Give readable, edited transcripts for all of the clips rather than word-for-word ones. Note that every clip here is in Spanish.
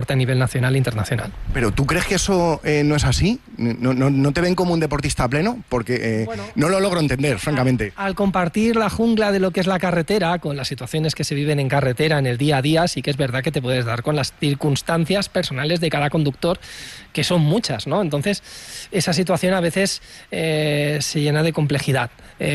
deporte a nivel nacional e internacional. ¿Pero tú crees que eso no es así? ¿No te ven como un deportista pleno? Porque no lo logro entender, francamente. Al compartir la jungla de lo que es la carretera, con las situaciones que se viven en carretera en el día a día, sí que es verdad que te puedes dar con las circunstancias personales de cada conductor, que son muchas, ¿no? Entonces, esa situación a veces se llena de complejidad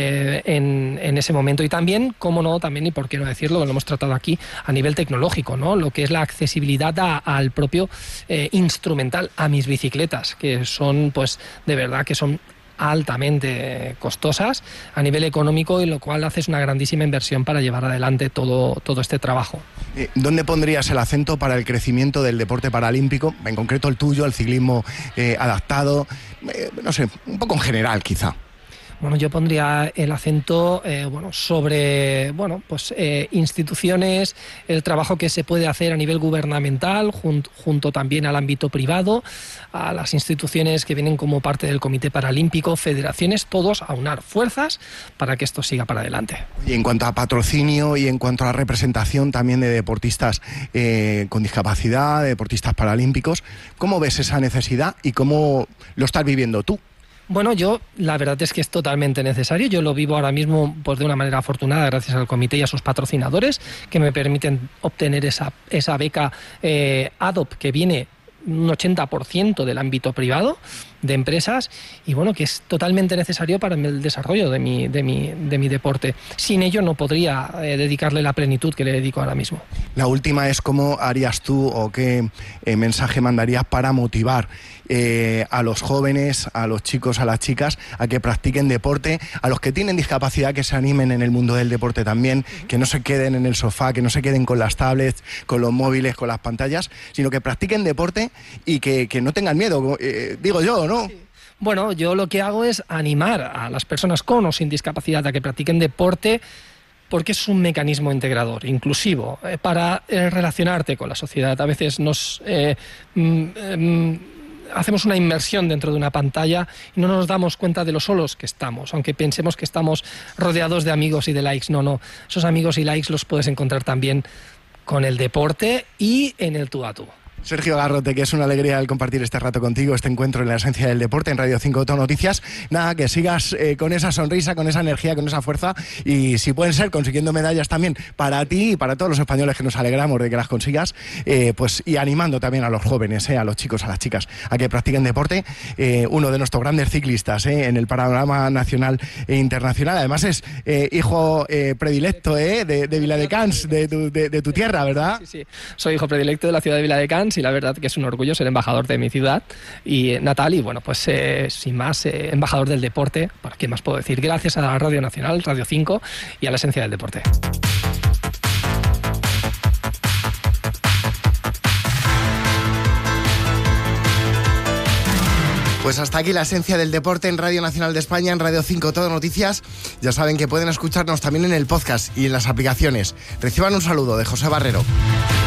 en ese momento. Y también, cómo no, también, y por qué no decirlo, lo hemos tratado aquí a nivel tecnológico, ¿no? Lo que es la accesibilidad al propio instrumental, a mis bicicletas, que son, pues, de verdad que son altamente costosas a nivel económico, y lo cual haces una grandísima inversión para llevar adelante todo este trabajo. ¿Dónde pondrías el acento para el crecimiento del deporte paralímpico, en concreto el tuyo, el ciclismo adaptado, no sé, un poco en general quizá? Bueno, yo pondría el acento sobre instituciones, el trabajo que se puede hacer a nivel gubernamental, junto también al ámbito privado, a las instituciones que vienen como parte del Comité Paralímpico, federaciones, todos aunar fuerzas para que esto siga para adelante. Y en cuanto a patrocinio y en cuanto a la representación también de deportistas con discapacidad, de deportistas paralímpicos, ¿cómo ves esa necesidad y cómo lo estás viviendo tú? Bueno, la verdad es que es totalmente necesario. Yo lo vivo ahora mismo pues de una manera afortunada gracias al comité y a sus patrocinadores, que me permiten obtener esa beca ADOP, que viene un 80% del ámbito privado de empresas, y bueno, que es totalmente necesario para el desarrollo de mi deporte. Sin ello no podría dedicarle la plenitud que le dedico ahora mismo. La última es cómo harías tú o qué mensaje mandarías para motivar a los jóvenes, a los chicos, a las chicas, a que practiquen deporte, a los que tienen discapacidad, que se animen en el mundo del deporte también, que no se queden en el sofá, que no se queden con las tablets, con los móviles, con las pantallas, sino que practiquen deporte y que no tengan miedo, digo yo, ¿no? Sí. Bueno, yo lo que hago es animar a las personas con o sin discapacidad a que practiquen deporte, porque es un mecanismo integrador, inclusivo, para relacionarte con la sociedad. A veces hacemos una inmersión dentro de una pantalla y no nos damos cuenta de lo solos que estamos, aunque pensemos que estamos rodeados de amigos y de likes. No, esos amigos y likes los puedes encontrar también con el deporte y en el tú a tú. Sergio Garrote, que es una alegría el compartir este rato contigo, este encuentro en la esencia del deporte en Radio 5 Todo Noticias. Nada, que sigas con esa sonrisa, con esa energía, con esa fuerza, y si pueden ser consiguiendo medallas también para ti y para todos los españoles, que nos alegramos de que las consigas, pues, y animando también a los jóvenes, a los chicos, a las chicas, a que practiquen deporte. Uno de nuestros grandes ciclistas en el panorama nacional e internacional. Además es hijo predilecto de Viladecans, de tu tierra, ¿verdad? Sí. Soy hijo predilecto de la ciudad de Viladecans, y la verdad que es un orgullo ser embajador de mi ciudad y natal, y bueno, pues sin más, embajador del deporte. ¿Por qué más puedo decir? Gracias a la Radio Nacional, Radio 5 y a la esencia del deporte. Pues hasta aquí la esencia del deporte en Radio Nacional de España, en Radio 5 Todo Noticias. Ya saben que pueden escucharnos también en el podcast y en las aplicaciones. Reciban un saludo de José Barrero.